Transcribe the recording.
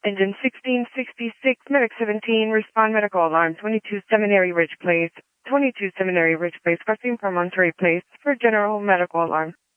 Engine 1666, Medic 17, respond medical alarm, 22 Seminary Ridge Place, 22 Seminary Ridge Place, crossing Promontory Place for general medical alarm.